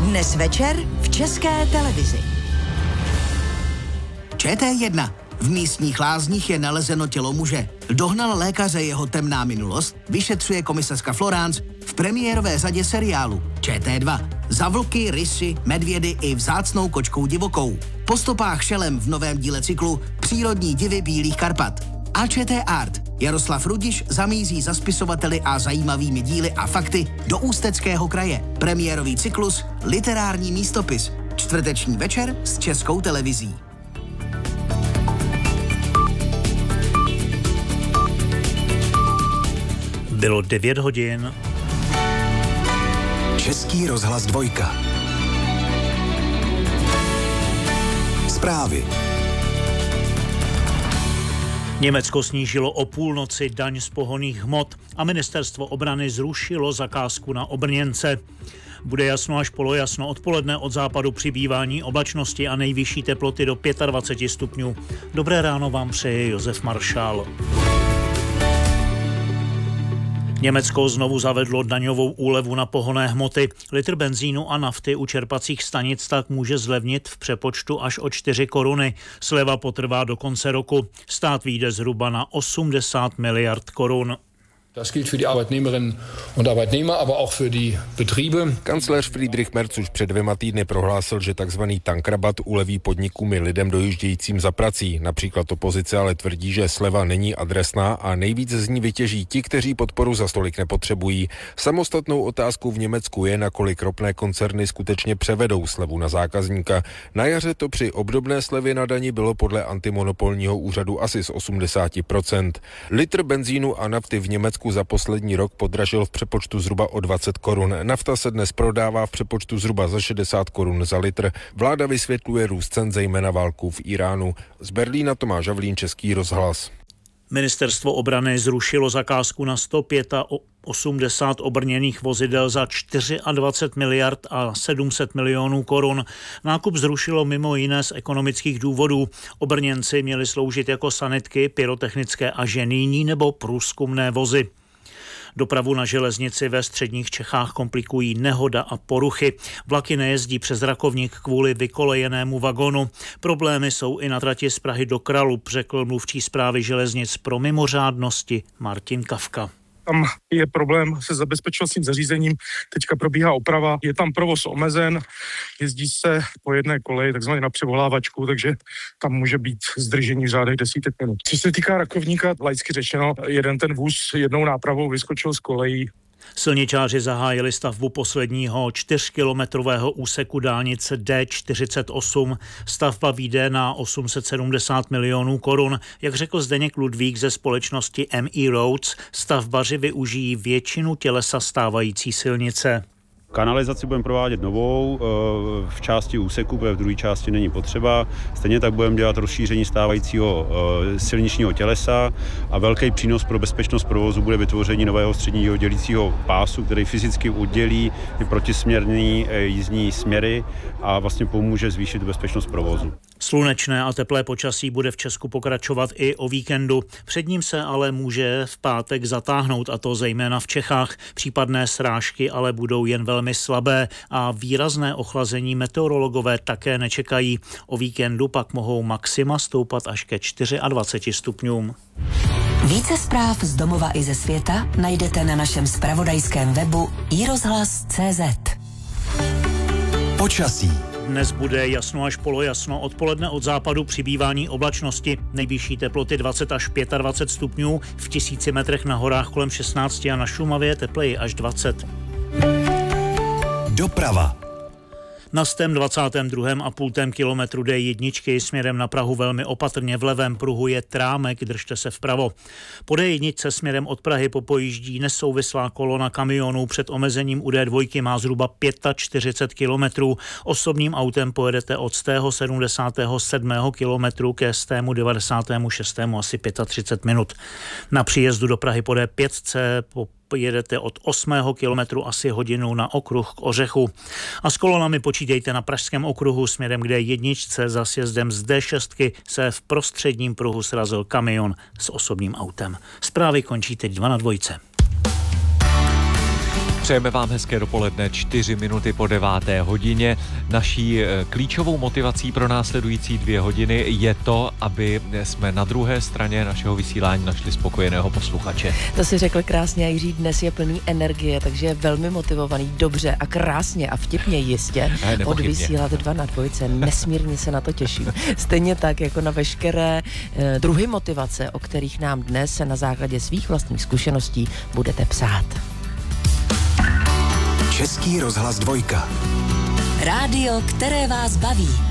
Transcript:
Dnes večer v České televizi. ČT1. V místních lázních je nalezeno tělo muže. Dohnal lékaře jeho temná minulost, vyšetřuje komisařka Florence v premiérové řadě seriálu. ČT2. Za vlky, rysy, medvědy i vzácnou kočkou divokou. Po stopách Šelem v novém díle cyklu Přírodní divy Bílých Karpat. A ČT Art. Jaroslav Rudiš zamíří za spisovateli a zajímavými díly a fakty do Ústeckého kraje. Premiérový cyklus Literární místopis. Čtvrteční večer s Českou televizí. Bylo 9 hodin. Český rozhlas 2. Zprávy. Německo snížilo o půlnoci daň z pohonných hmot a ministerstvo obrany zrušilo zakázku na obrněnce. Bude jasno až polojasno, odpoledne od západu přibývání oblačnosti a nejvyšší teploty do 25 stupňů. Dobré ráno vám přeje Josef Maršál. Německo znovu zavedlo daňovou úlevu na pohonné hmoty. Litr benzínu a nafty u čerpacích stanic tak může zlevnit v přepočtu až o 4 koruny. Sleva potrvá do konce roku. Stát vyjde zhruba na 80 miliard korun. Das gilt für die Arbeitnehmerinnen und Arbeitnehmer, aber auch für die Betriebe. Kancléř Friedrich Merz už před 2 týdny prohlásil, že takzvaný tankrabat uleví podnikům i lidem dojíždějícím za prací. Například opozice ale tvrdí, že sleva není adresná a nejvíc z ní vytěží ti, kteří podporu za stolik nepotřebují. Samostatnou otázkou v Německu je, nakolik ropné koncerny skutečně převedou slevu na zákazníka. Na jaře to při obdobné slevě na dani bylo podle antimonopolního úřadu asi z 80%. Litr benzínu a nafty v Německu za poslední rok podražil v přepočtu zhruba o 20 korun. Nafta se dnes prodává v přepočtu zhruba za 60 korun za litr. Vláda vysvětluje růst cen zejména válkou v Iránu. Z Berlína Tomáš Havlín, Český rozhlas. Ministerstvo obrany zrušilo zakázku na 185 obrněných vozidel za 24 miliard a 700 milionů korun. Nákup zrušilo mimo jiné z ekonomických důvodů. Obrněnci měli sloužit jako sanitky, pyrotechnické a ženijní nebo průzkumné vozy. Dopravu na železnici ve středních Čechách komplikují nehoda a poruchy. Vlaky nejezdí přes Rakovník kvůli vykolejenému vagonu. Problémy jsou i na trati z Prahy do Kralub, řekl mluvčí správy železnic pro mimořádnosti Martin Kafka. Tam je problém se zabezpečovacím zařízením, teďka probíhá oprava, je tam provoz omezen, jezdí se po jedné koleji, takzvaně na převolávačku, takže tam může být zdržení v řádech desítek minut. Co se týká Rakovníka, laicky řečeno, jeden ten vůz jednou nápravou vyskočil z kolejí. Silničáři zahájili stavbu posledního 4kilometrového úseku dálnice D48. Stavba vyjde na 870 milionů korun. Jak řekl Zdeněk Ludvík ze společnosti ME Roads, stavbaři využijí většinu tělesa stávající silnice. Kanalizaci budeme provádět novou v části úseku, protože v druhé části není potřeba. Stejně tak budeme dělat rozšíření stávajícího silničního tělesa a velký přínos pro bezpečnost provozu bude vytvoření nového středního dělícího pásu, který fyzicky oddělí ty protisměrné jízdní směry a vlastně pomůže zvýšit bezpečnost provozu. Slunečné a teplé počasí bude v Česku pokračovat i o víkendu. Před ním se ale může v pátek zatáhnout, a to zejména v Čechách. Případné srážky ale budou jen velmi slabé a výrazné ochlazení meteorologové také nečekají. O víkendu pak mohou maxima stoupat až ke 24 stupňům. Více zpráv z domova i ze světa najdete na našem zpravodajském webu iRozhlas.cz. Počasí. Dnes bude jasno až polojasno, odpoledne od západu přibývání oblačnosti, nejvyšší teploty 20 až 25 stupňů, v 1000 metrech na horách kolem 16 a na Šumavě tepleji až 20. Doprava. Na 122,5 kilometru D1 směrem na Prahu velmi opatrně, v levém pruhu je trámek, držte se vpravo. Po D1 směrem od Prahy popojíždí nesouvislá kolona kamionů, před omezením u D2 má zhruba 45 kilometrů. Osobním autem pojedete od 77. kilometru ke 96. asi 35 minut. Na příjezdu do Prahy po D5 jedete od 8. kilometru asi hodinu na okruh k Ořechu. A s kolonami počítejte na pražském okruhu směrem k D1 za sjezdem z D6 se v prostředním pruhu srazil kamion s osobním autem. Zprávy končí teď 2 na 2. Přejeme vám hezké dopoledne, 4 minuty po 9. hodině. Naší klíčovou motivací pro následující 2 hodiny je to, aby jsme na druhé straně našeho vysílání našli spokojeného posluchače. To si řekl krásně, Jiří, dnes je plný energie, takže je velmi motivovaný, dobře a krásně a vtipně jistě odvysílat 2 na 2. Nesmírně se na to těším. Stejně tak jako na veškeré druhy motivace, o kterých nám dnes na základě svých vlastních zkušeností budete psát. Český rozhlas 2. Rádio, které vás baví.